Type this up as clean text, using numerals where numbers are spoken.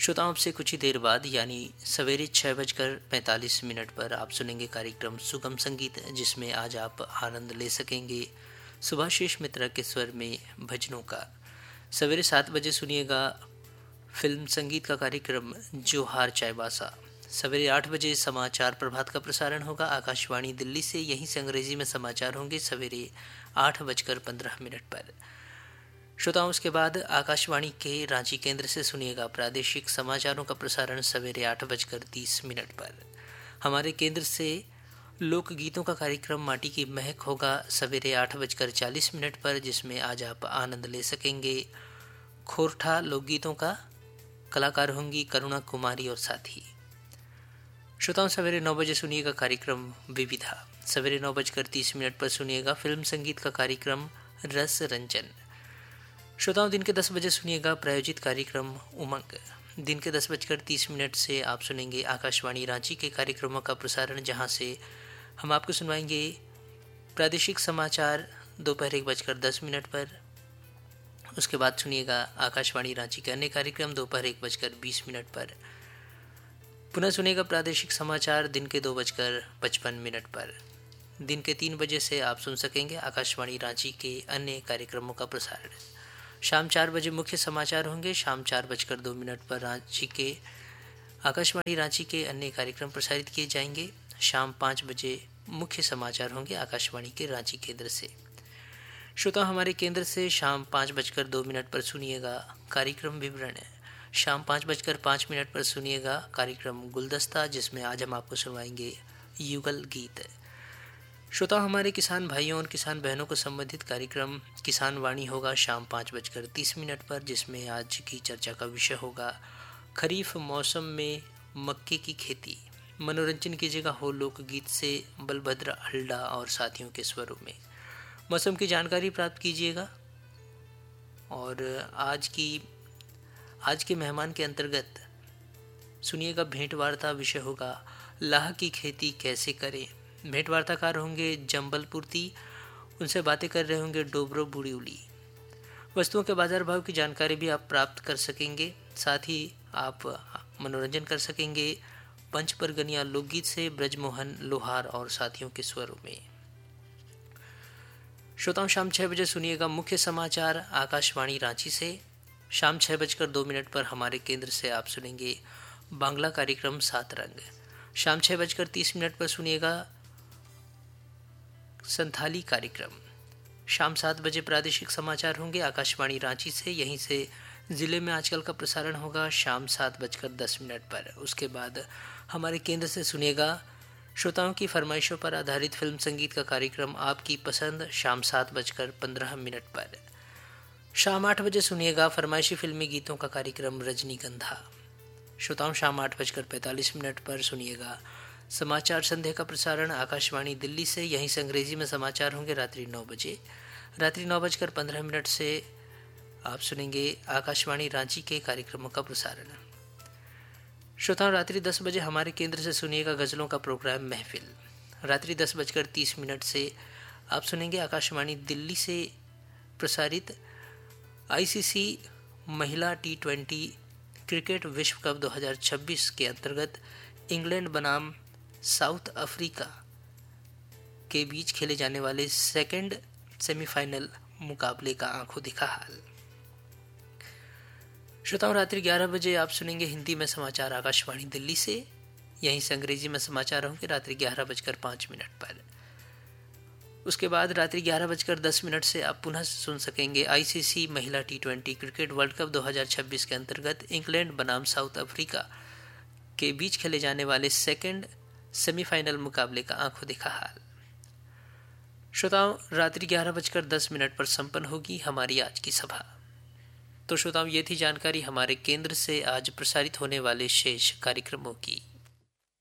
श्रोताओं से कुछ ही देर बाद यानी सवेरे 6:45 पर आप सुनेंगे कार्यक्रम सुगम संगीत, जिसमें आज आप आनंद ले सकेंगे सुभाषिष मित्रा के स्वर में भजनों का। सवेरे 7 बजे सुनिएगा फिल्म संगीत का कार्यक्रम जोहार चायबासा। सवेरे 8 बजे समाचार प्रभात का प्रसारण होगा आकाशवाणी दिल्ली से। यहीं से अंग्रेजी में समाचार होंगे सवेरे 8:15 पर। श्रोताओं, उसके बाद आकाशवाणी के रांची केंद्र से सुनिएगा प्रादेशिक समाचारों का प्रसारण सवेरे 8:30 पर। हमारे केंद्र से लोकगीतों का कार्यक्रम माटी की महक होगा सवेरे 8:40 पर, जिसमें आज आप आनंद ले सकेंगे खोरठा लोकगीतों का। कलाकार होंगी करुणा कुमारी और साथी। श्रोताओं, सवेरे 9 बजे सुनिएगा कार्यक्रम विविधा। सवेरे 9:30 पर सुनिएगा फिल्म संगीत का कार्यक्रम रस रंजन। श्रोताओं, दिन के 10 बजे सुनिएगा प्रायोजित कार्यक्रम उमंग। दिन के 10:30 से आप सुनेंगे आकाशवाणी रांची के कार्यक्रमों का प्रसारण, जहां से हम आपको सुनवाएंगे प्रादेशिक समाचार दोपहर 1:10 पर। उसके बाद सुनिएगा आकाशवाणी रांची के अन्य कार्यक्रम दोपहर 1:20 पर। पुनः सुनिएगा प्रादेशिक समाचार दिन के 2:55 पर। दिन के 3 बजे से आप सुन सकेंगे आकाशवाणी रांची के अन्य कार्यक्रमों का प्रसारण। शाम 4 बजे मुख्य समाचार होंगे। शाम 4:02 पर आकाशवाणी रांची के अन्य कार्यक्रम प्रसारित किए जाएंगे। शाम 5 बजे मुख्य समाचार होंगे आकाशवाणी के रांची केंद्र से। श्रोता, हमारे केंद्र से शाम 5:02 पर सुनिएगा कार्यक्रम विवरण। शाम 5:05 पर सुनिएगा कार्यक्रम गुलदस्ता, जिसमें आज हम आपको सुनवाएंगे युगल गीत। श्रोता, हमारे किसान भाइयों और किसान बहनों को संबंधित कार्यक्रम किसान वाणी होगा शाम 5:30 पर, जिसमें आज की चर्चा का विषय होगा खरीफ मौसम में मक्के की खेती। मनोरंजन कीजिएगा हो लोकगीत से बलभद्र हल्डा और साथियों के स्वरों में। मौसम की जानकारी प्राप्त कीजिएगा। और आज के मेहमान के अंतर्गत सुनिएगा भेंट वार्ता। विषय होगा लाह की खेती कैसे करें। भेंट वार्ताकार होंगे जंबलपुरती। उनसे बातें कर रहे होंगे डोबरो बुड़ीउली। वस्तुओं के बाजार भाव की जानकारी भी आप प्राप्त कर सकेंगे। साथ ही आप मनोरंजन कर सकेंगे पंच परगनिया लोकगीत से ब्रजमोहन लोहार और साथियों के स्वरों में। श्रोताओं, शाम 6 बजे सुनिएगा मुख्य समाचार आकाशवाणी रांची से। शाम 6:02 पर हमारे केंद्र से आप सुनेंगे बांग्ला कार्यक्रम सात रंग। शाम 6:30 पर सुनिएगा संथाली कार्यक्रम। शाम 7 बजे प्रादेशिक समाचार होंगे आकाशवाणी रांची से। यहीं से ज़िले में आजकल का प्रसारण होगा शाम 7:10 पर। उसके बाद हमारे केंद्र से सुनिएगा श्रोताओं की फरमाइशों पर आधारित फिल्म संगीत का कार्यक्रम आपकी पसंद शाम 7:15 पर। शाम 8 बजे सुनिएगा फरमाइशी फिल्मी गीतों का कार्यक्रम रजनीगंधा। श्रोताओं, शाम 8:45 पर सुनिएगा समाचार संध्या का प्रसारण आकाशवाणी दिल्ली से। यहीं से अंग्रेजी में समाचार होंगे रात्रि 9 बजे। रात्रि 9:15 से आप सुनेंगे आकाशवाणी रांची के कार्यक्रमों का प्रसारण। श्रोताओं, रात्रि 10 बजे हमारे केंद्र से सुनिएगा गज़लों का प्रोग्राम महफिल। रात्रि 10:30 से आप सुनेंगे आकाशवाणी दिल्ली से प्रसारित ICC महिला T20 क्रिकेट विश्व कप 2026 के अंतर्गत इंग्लैंड बनाम साउथ अफ्रीका के बीच खेले जाने वाले सेकंड सेमीफाइनल मुकाबले का आंखों देखा हाल। श्रोताओं, रात्रि 11 बजे आप सुनेंगे हिंदी में समाचार आकाशवाणी दिल्ली से। यहीं से अंग्रेजी में समाचार होंगे रात्रि 11:05 पर। उसके बाद रात्रि 11:10 से आप पुनः सुन सकेंगे ICC महिला T20 क्रिकेट वर्ल्ड कप 2026 के अंतर्गत इंग्लैंड बनाम साउथ अफ्रीका के बीच खेले जाने वाले सेकंड सेमीफाइनल मुकाबले का आंखों देखा हाल। श्रोताओं, रात्रि 11:10 पर संपन्न होगी हमारी आज की सभा। तो श्रोताओं, ये थी जानकारी हमारे केंद्र से आज प्रसारित होने वाले शेष कार्यक्रमों की।